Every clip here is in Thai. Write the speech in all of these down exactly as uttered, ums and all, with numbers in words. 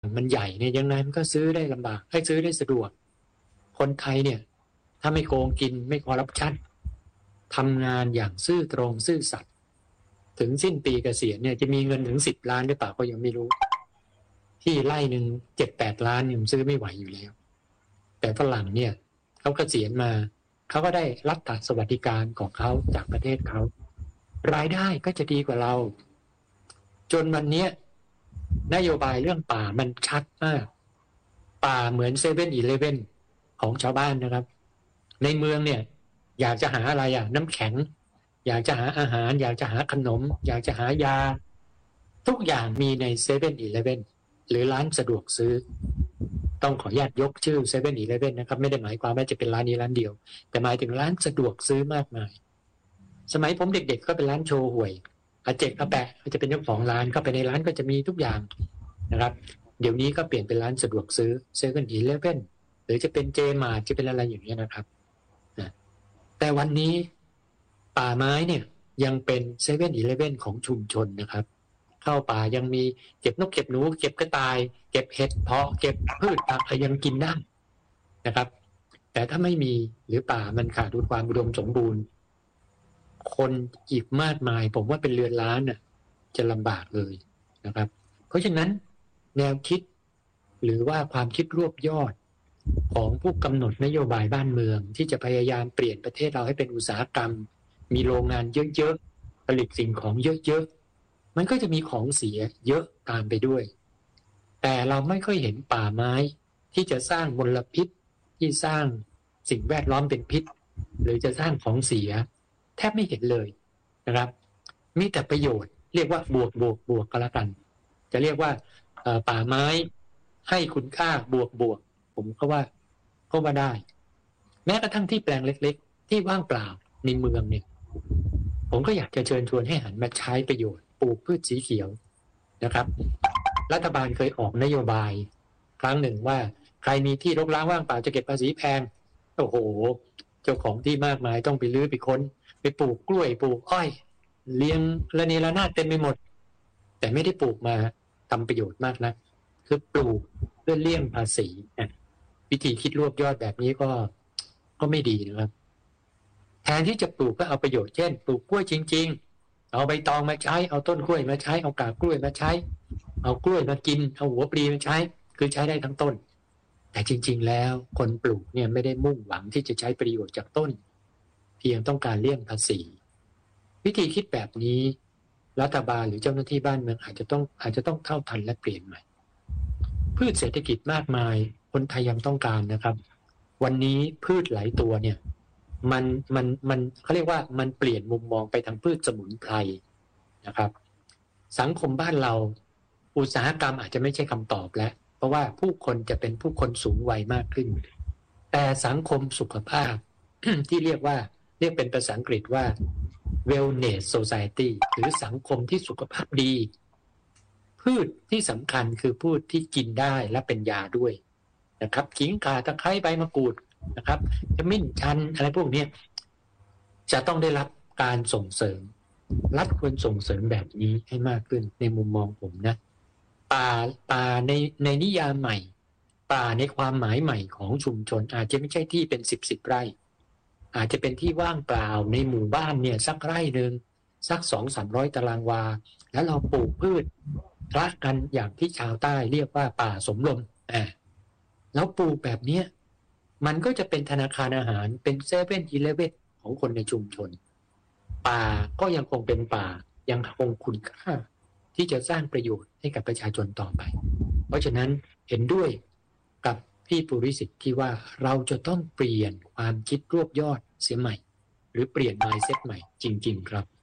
มันใหญ่เนี่ยยังไงมันก็ซื้อได้ลำบากให้ซื้อได้สะดวกคนไทยเนี่ยถ้าไม่โกงกินไม่คอร์รัปชันทำงานอย่างซื่อตรงซื่อสัตย์ถึงสิ้นปีเกษียณเนี่ยจะมีเงินถึงสิบล้านหรือเปล่าก็ยังไม่รู้ที่ไร่หนึ่งเจ็ดแปดล้านยังซื้อไม่ไหวอยู่แล้วแต่ฝรั่งเนี่ยเขาเกษียณมาเขาก็ได้รัฐสวัสดิการของเขาจากประเทศเขารายได้ก็จะดีกว่าเราจนวันนี้นโยบายเรื่องป่ามันชัดมากป่าเหมือนเซเว่นอีเลฟเว่นของชาวบ้านนะครับในเมืองเนี่ยอยากจะหาอะไรอ่ะน้ำแข็งอยากจะหาอาหารอยากจะหาขนมอยากจะหายาทุกอย่างมีในเซเว่นอีเลฟเว่นหรือร้านสะดวกซื้อต้องขออนุญาตยกชื่อเซเว่นอีเลฟเว่นนะครับไม่ได้หมายความว่าจะเป็นร้านนี้ร้านเดียวแต่หมายถึงร้านสะดวกซื้อมากมายสมัยผมเด็กๆก็เป็นร้านโชว์หวยอาเจกอาแปะก็จะเป็นเจ้าของร้านเข้าไปในร้านก็จะมีทุกอย่างนะครับเดี๋ยวนี้ก็เปลี่ยนเป็นร้านสะดวกซื้อเซเว่นอีเลฟเว่นหรือจะเป็นเจมาร์ทจะเป็นอะไรอย่างนี้นะครับนะแต่วันนี้ป่าไม้เนี่ยยังเป็นเซเว่นอีเลฟเว่นของชุมชนนะครับเข้าป่ายังมีเก็บนกเก็บหนูเก็บกระต่ายเก็บเห็ดเพาะเก็บพืชผักยังกินได้นะครับแต่ถ้าไม่มีหรือป่ามันขาดความอุดมสมบูรณ์คนอีกมากมายผมว่าเป็นเรือนล้านน่ะจะลำบากเลยนะครับเพราะฉะนั้นแนวคิดหรือว่าความคิดรวบยอดของผู้กำหนดนโยบายบ้านเมืองที่จะพยายามเปลี่ยนประเทศเราให้เป็นอุตสาหกรรมมีโรงงานเยอะๆผลิตสิ่งของเยอะๆมันก็จะมีของเสียเยอะตามไปด้วยแต่เราไม่ค่อยเห็นป่าไม้ที่จะสร้างมลพิษที่สร้างสิ่งแวดล้อมเป็นพิษหรือจะสร้างของเสียแทบไม่เห็นเลยนะครับมีแต่ประโยชน์เรียกว่าบวกบวกบวกก็แล้วกันจะเรียกว่าป่าไม้ให้คุณค่าบวกบวกผมก็ว่าก็ว่าได้แม้กระทั่งที่แปลงเล็กๆที่ว่างเปล่าในเมืองเนี่ยผมก็อยากจะเชิญชวนให้หันมาใช้ประโยชน์ปลูกพืชสีเขียวนะครับรัฐบาลเคยออกนโยบายครั้งหนึ่งว่าใครมีที่รกร้างว่างเปล่าจะเก็บภาษีแพงโอ้โหเจ้าของที่มากมายต้องไปรื้อไปค้นไปปลูกกล้วยปลูกอ้อยเลี้ยงระเนระนาดเต็มไปหมดแต่ไม่ได้ปลูกมาทำประโยชน์มากนะคือปลูกเพื่อเลี่ยงภาษีวิธีคิดรวบยอดแบบนี้ก็ก็ไม่ดีนะครับแทนที่จะปลูกก็เอาประโยชน์เช่นปลูกกล้วยจริงๆเอาใบตองมาใช้เอาต้นกล้วยมาใช้เอากาบกล้วยมาใช้เอากล้วยมากินเอาหัวปลีมาใช้คือใช้ได้ทั้งต้นแต่จริงๆแล้วคนปลูกเนี่ยไม่ได้มุ่งหวังที่จะใช้ประโยชน์จากต้นเพียงต้องการเลี่ยงภาษีวิธีคิดแบบนี้รัฐบาลหรือเจ้าหน้าที่บ้านเมืองอาจจะต้องอาจจะต้องเข้าทันและเปลี่ยนใหม่พืชเศรษฐกิจมากมายคนไทยยังต้องการนะครับวันนี้พืชหลายตัวเนี่ยมันมันมันเขาเรียกว่ามันเปลี่ยนมุมมองไปทางพืชสมุนไพรนะครับสังคมบ้านเราอุตสาหกรรมอาจจะไม่ใช่คำตอบแล้วเพราะว่าผู้คนจะเป็นผู้คนสูงวัยมากขึ้นแต่สังคมสุขภาพ ที่เรียกว่าเรียกเป็นภาษาอังกฤษว่า wellness society หรือสังคมที่สุขภาพดีพืชที่สำคัญคือพืชที่กินได้และเป็นยาด้วยนะครับขิงข่าตะไคร้ใบมะกรูดนะครับขมิ้นชันอะไรพวกนี้จะต้องได้รับการส่งเสริมรัฐควรส่งเสริมแบบนี้ให้มากขึ้นในมุมมองผมนะป่าป่าในในนิยามใหม่ป่าในความหมายใหม่ของชุมชนอาจจะไม่ใช่ที่เป็นสิบสิบไร่อาจจะเป็นที่ว่างเปล่าในหมู่บ้านเนี่ยสักไร่หนึ่งสักสองสามร้อยตารางวาแล้วเราปลูกพืชรักกันอย่างที่ชาวใต้เรียกว่าป่าสมลมอ่าแล้วปลูกแบบนี้มันก็จะเป็นธนาคารอาหารเป็นเซเว่นอีเลฟเว่นของคนในชุมชนป่าก็ยังคงเป็นป่ายังคงคุณค่าที่จะสร้างประโยชน์ให้กับประชาชนต่อไปเพราะฉะนั้นเห็นด้วยกับพี่ปุริสิทธิ์ที่ว่าเราจะต้องเปลี่ยนความคิดรวบยอดเสียใหม่หรือเปลี่ยน mindset ใหม่จริงๆครับ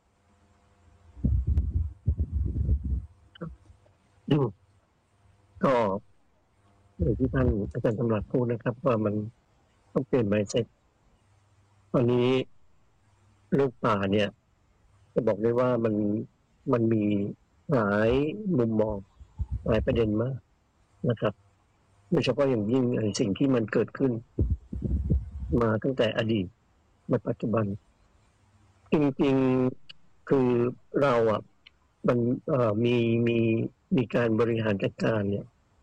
ก็อย่างที่ท่านอาจารย์สำรักพูดนะครับว่ามันต้องเปลี่ยน mindset ตอนนี้เรื่องป่าเนี่ยจะบอกได้ว่ามันมันมีหลายมุมมองหลายประเด็นมากนะครับโดยเฉพาะอย่างยิ่งไอ้สิ่งที่มันเกิดขึ้นมาตั้งแต่อดีตมาปัจจุบันจริงๆคือเราอ่ะมันเอ่อมีมีมีการบริหารจัดการเนี่ย